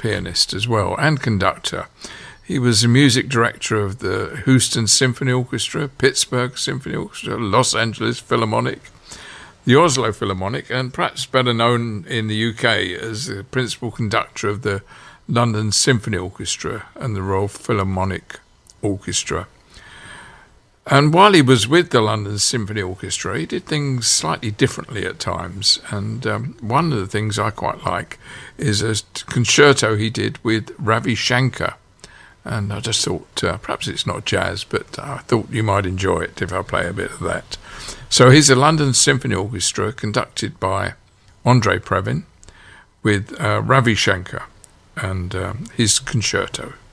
pianist as well and conductor. He was the music director of the Houston Symphony Orchestra, Pittsburgh Symphony Orchestra, Los Angeles Philharmonic, the Oslo Philharmonic, and perhaps better known in the UK as the principal conductor of the London Symphony Orchestra and the Royal Philharmonic Orchestra. And while he was with the London Symphony Orchestra, he did things slightly differently at times. And one of the things I quite like is a concerto he did with Ravi Shankar. And I just thought, perhaps it's not jazz, but I thought you might enjoy it if I play a bit of that. So here's the London Symphony Orchestra conducted by Andre Previn with Ravi Shankar and his concerto.